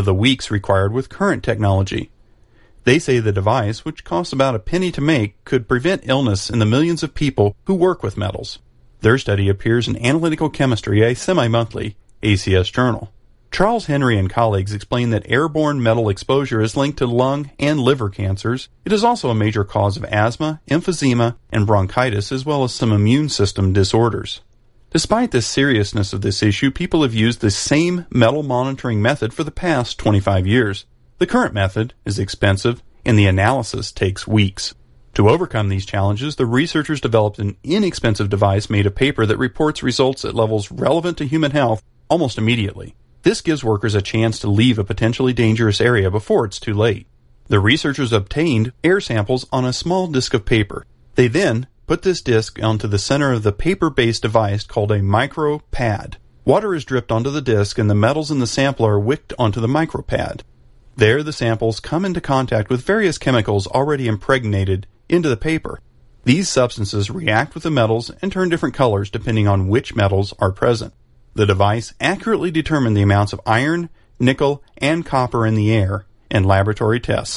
of the weeks required with current technology. They say the device, which costs about a penny to make, could prevent illness in the millions of people who work with metals. Their study appears in Analytical Chemistry, a semi-monthly ACS journal. Charles Henry and colleagues explain that airborne metal exposure is linked to lung and liver cancers. It is also a major cause of asthma, emphysema, and bronchitis, as well as some immune system disorders. Despite the seriousness of this issue, people have used the same metal monitoring method for the past 25 years. The current method is expensive, and the analysis takes weeks. To overcome these challenges, the researchers developed an inexpensive device made of paper that reports results at levels relevant to human health almost immediately. This gives workers a chance to leave a potentially dangerous area before it's too late. The researchers obtained air samples on a small disc of paper. They then put this disc onto the center of the paper-based device called a micropad. Water is dripped onto the disc and the metals in the sample are wicked onto the micropad. There, the samples come into contact with various chemicals already impregnated into the paper. These substances react with the metals and turn different colors depending on which metals are present. The device accurately determined the amounts of iron, nickel, and copper in the air in laboratory tests.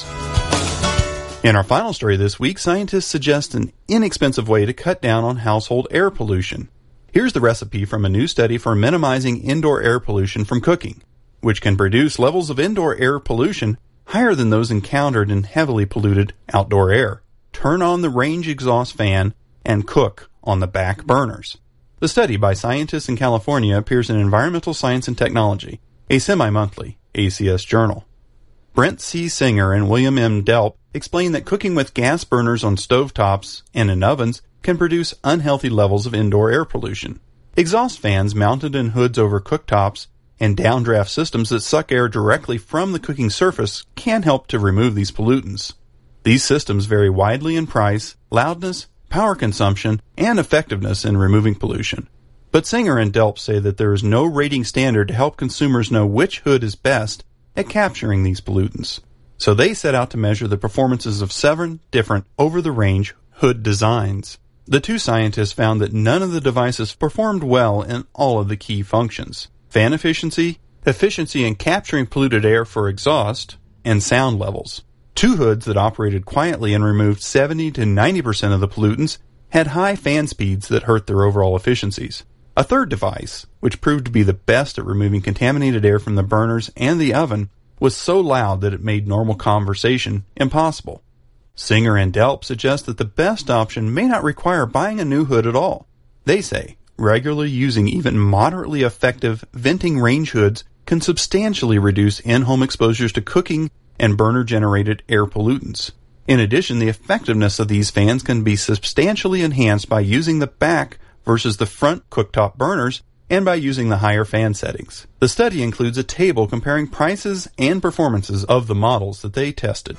In our final story this week, scientists suggest an inexpensive way to cut down on household air pollution. Here's the recipe from a new study for minimizing indoor air pollution from cooking, which can produce levels of indoor air pollution higher than those encountered in heavily polluted outdoor air. Turn on the range exhaust fan and cook on the back burners. The study by scientists in California appears in Environmental Science and Technology, a semi-monthly ACS journal. Brent C. Singer and William M. Delp explain that cooking with gas burners on stovetops and in ovens can produce unhealthy levels of indoor air pollution. Exhaust fans mounted in hoods over cooktops and downdraft systems that suck air directly from the cooking surface can help to remove these pollutants. These systems vary widely in price, loudness, power consumption, and effectiveness in removing pollution. But Singer and Delp say that there is no rating standard to help consumers know which hood is best at capturing these pollutants. So they set out to measure the performances of 7 different over-the-range hood designs. The two scientists found that none of the devices performed well in all of the key functions: fan efficiency, efficiency in capturing polluted air for exhaust, and sound levels. 2 hoods that operated quietly and removed 70 to 90% of the pollutants had high fan speeds that hurt their overall efficiencies. A third device, which proved to be the best at removing contaminated air from the burners and the oven, was so loud that it made normal conversation impossible. Singer and Delp suggest that the best option may not require buying a new hood at all. They say regularly using even moderately effective venting range hoods can substantially reduce in-home exposures to cooking and burner-generated air pollutants. In addition, the effectiveness of these fans can be substantially enhanced by using the back versus the front cooktop burners and by using the higher fan settings. The study includes a table comparing prices and performances of the models that they tested.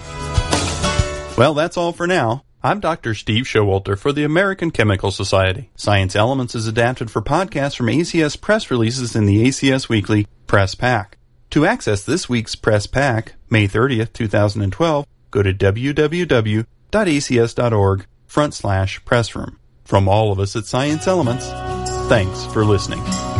Well, that's all for now. I'm Dr. Steve Showalter for the American Chemical Society. Science Elements is adapted for podcasts from ACS press releases in the ACS Weekly Press Pack. To access this week's Press Pack, May 30th, 2012, go to www.acs.org/pressroom. From all of us at Science Elements, thanks for listening.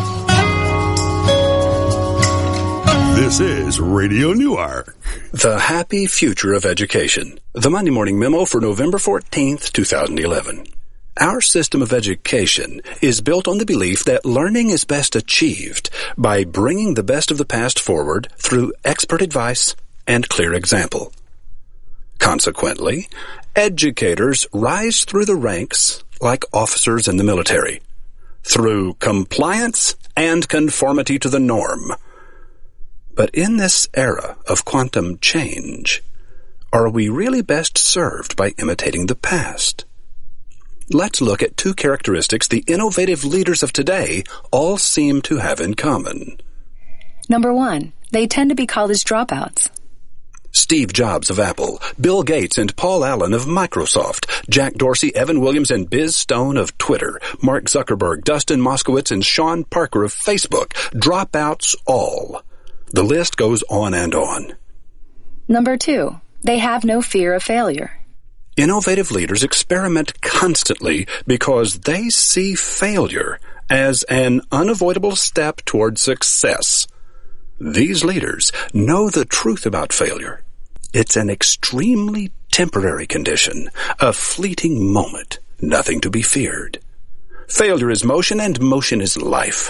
This is Radio Newark. The Happy Future of Education. The Monday Morning Memo for November 14th, 2011. Our system of education is built on the belief that learning is best achieved by bringing the best of the past forward through expert advice and clear example. Consequently, educators rise through the ranks like officers in the military, through compliance and conformity to the norm. But in this era of quantum change, are we really best served by imitating the past? Let's look at 2 characteristics the innovative leaders of today all seem to have in common. Number 1, they tend to be college dropouts. Steve Jobs of Apple, Bill Gates and Paul Allen of Microsoft, Jack Dorsey, Evan Williams, and Biz Stone of Twitter, Mark Zuckerberg, Dustin Moskowitz, and Sean Parker of Facebook. Dropouts all. The list goes on and on. Number 2, they have no fear of failure. Innovative leaders experiment constantly because they see failure as an unavoidable step toward success. These leaders know the truth about failure. It's an extremely temporary condition, a fleeting moment, nothing to be feared. Failure is motion, and motion is life.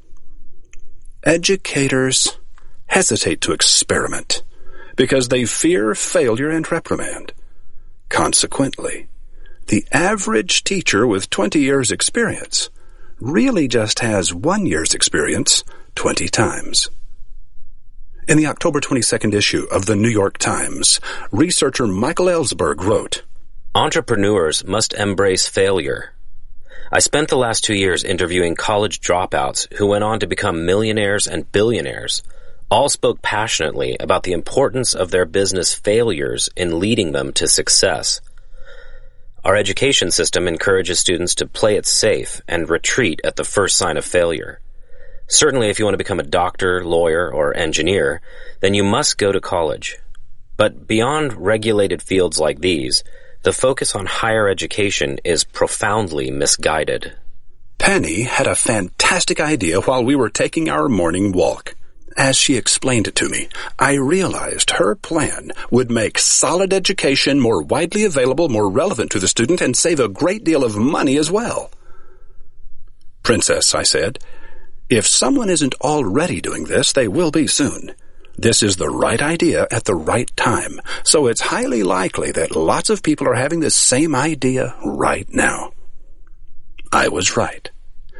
Educators hesitate to experiment because they fear failure and reprimand. Consequently, the average teacher with 20 years' experience really just has 1 year's experience 20 times. In the October 22nd issue of the New York Times, researcher Michael Ellsberg wrote, "Entrepreneurs must embrace failure. I spent the last 2 years interviewing college dropouts who went on to become millionaires and billionaires. All spoke passionately about the importance of their business failures in leading them to success. Our education system encourages students to play it safe and retreat at the first sign of failure. Certainly, if you want to become a doctor, lawyer, or engineer, then you must go to college. But beyond regulated fields like these, the focus on higher education is profoundly misguided." Penny had a fantastic idea while we were taking our morning walk. As she explained it to me, I realized her plan would make solid education more widely available, more relevant to the student, and save a great deal of money as well. "Princess," I said, "if someone isn't already doing this, they will be soon. This is the right idea at the right time, so it's highly likely that lots of people are having the same idea right now." I was right.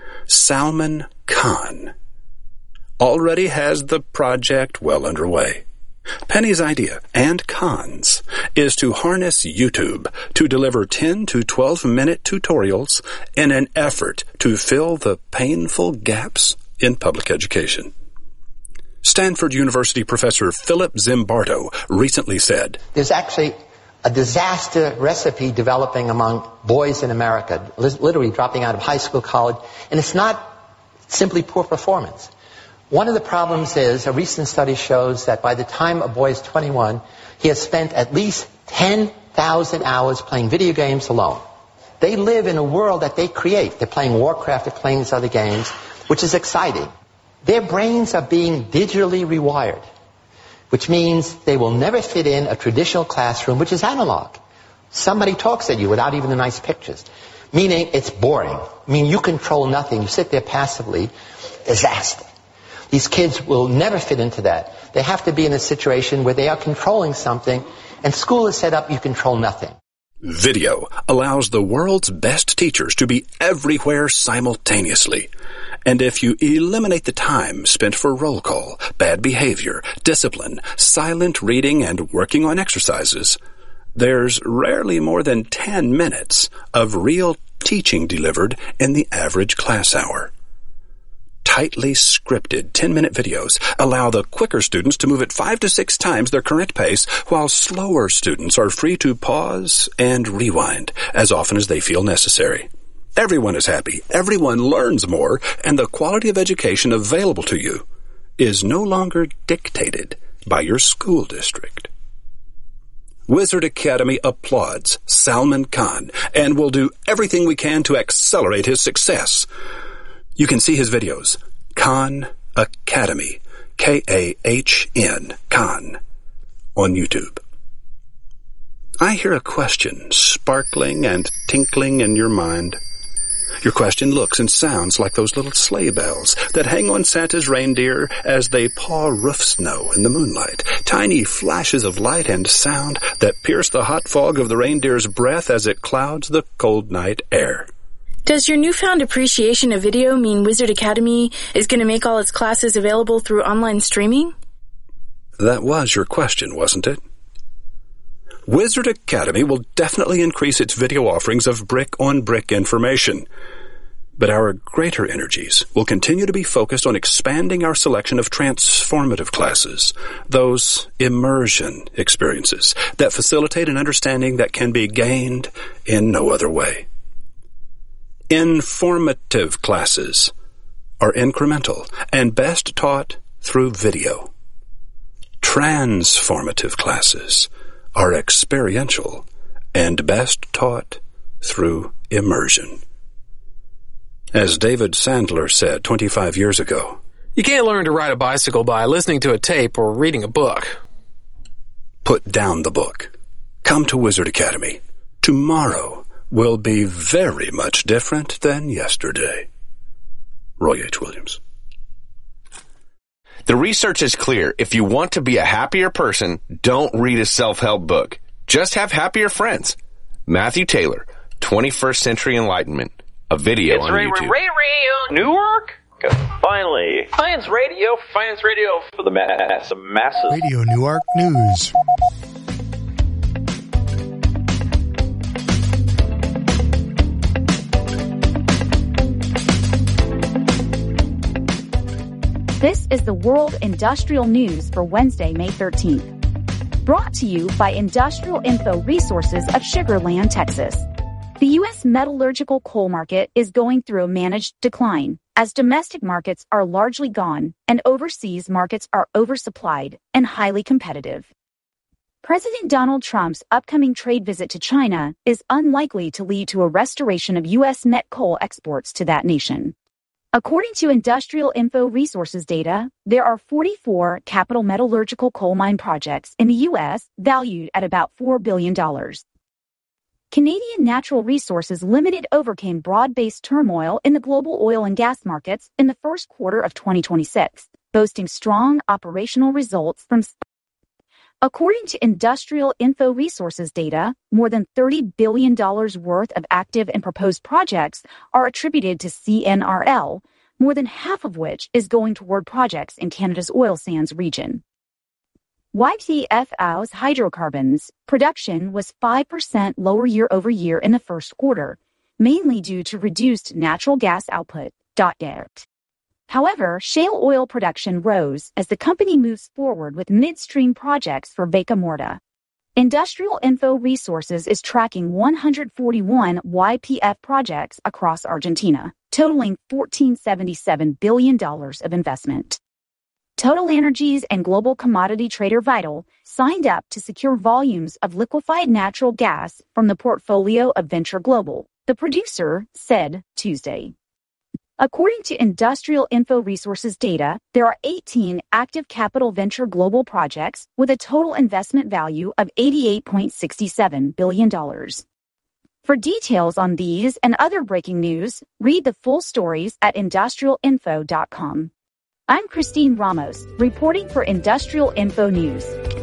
Salman Khan already has the project well underway. Penny's idea, and Khan's, is to harness YouTube to deliver 10 to 12-minute tutorials in an effort to fill the painful gaps in public education. Stanford University professor Philip Zimbardo recently said, "There's actually a disaster recipe developing among boys in America, literally dropping out of high school, college, and it's not simply poor performance. One of the problems is a recent study shows that by the time a boy is 21, he has spent at least 10,000 hours playing video games alone. They live in a world that they create. They're playing Warcraft, they're playing these other games, which is exciting. Their brains are being digitally rewired, which means they will never fit in a traditional classroom, which is analog. Somebody talks at you without even the nice pictures, meaning it's boring. I mean, you control nothing. You sit there passively. Disaster. These kids will never fit into that. They have to be in a situation where they are controlling something, and school is set up, you control nothing." Video allows the world's best teachers to be everywhere simultaneously. And if you eliminate the time spent for roll call, bad behavior, discipline, silent reading, and working on exercises, there's rarely more than 10 minutes of real teaching delivered in the average class hour. Tightly scripted 10-minute videos allow the quicker students to move at 5 to 6 times their current pace, while slower students are free to pause and rewind as often as they feel necessary. Everyone is happy, everyone learns more, and the quality of education available to you is no longer dictated by your school district. Wizard Academy applauds Salman Khan and will do everything we can to accelerate his success. You can see his videos, Khan Academy, K-A-H-N, Khan, on YouTube. I hear a question sparkling and tinkling in your mind. Your question looks and sounds like those little sleigh bells that hang on Santa's reindeer as they paw roof snow in the moonlight, tiny flashes of light and sound that pierce the hot fog of the reindeer's breath as it clouds the cold night air. Does your newfound appreciation of video mean Wizard Academy is going to make all its classes available through online streaming? That was your question, wasn't it? Wizard Academy will definitely increase its video offerings of brick-on-brick information. But our greater energies will continue to be focused on expanding our selection of transformative classes, those immersion experiences that facilitate an understanding that can be gained in no other way. Informative classes are incremental and best taught through video. Transformative classes are experiential and best taught through immersion. As David Sandler said 25 years ago, You can't learn to ride a bicycle by listening to a tape or reading a book. Put down the book. Come to Wizard Academy. Tomorrow will be very much different than yesterday. Roy H. Williams. The research is clear. If you want to be a happier person, don't read a self-help book. Just have happier friends. Matthew Taylor, 21st Century Enlightenment. A video on YouTube. Radio Newark? Finally, Finance Radio for the masses. Radio Newark News. This is the World Industrial News for Wednesday, May 13th. Brought to you by Industrial Info Resources of Sugar Land, Texas. The U.S. metallurgical coal market is going through a managed decline, as domestic markets are largely gone and overseas markets are oversupplied and highly competitive. President Donald Trump's upcoming trade visit to China is unlikely to lead to a restoration of U.S. met coal exports to that nation. According to Industrial Info Resources data, there are 44 capital metallurgical coal mine projects in the U.S. valued at about $4 billion. Canadian Natural Resources Limited overcame broad-based turmoil in the global oil and gas markets in the first quarter of 2026, boasting strong operational results from. According to Industrial Info Resources data, more than $30 billion worth of active and proposed projects are attributed to CNRL, more than half of which is going toward projects in Canada's oil sands region. YPF's hydrocarbons production was 5% lower year-over-year in the first quarter, mainly due to reduced natural gas output. However, shale oil production rose as the company moves forward with midstream projects for Vaca Muerta. Industrial Info Resources is tracking 141 YPF projects across Argentina, totaling $14.77 billion of investment. Total Energies and global commodity trader Vital signed up to secure volumes of liquefied natural gas from the portfolio of Venture Global, the producer said Tuesday. According to Industrial Info Resources data, there are 18 active capital Venture Global projects with a total investment value of $88.67 billion. For details on these and other breaking news, read the full stories at industrialinfo.com. I'm Christine Ramos, reporting for Industrial Info News.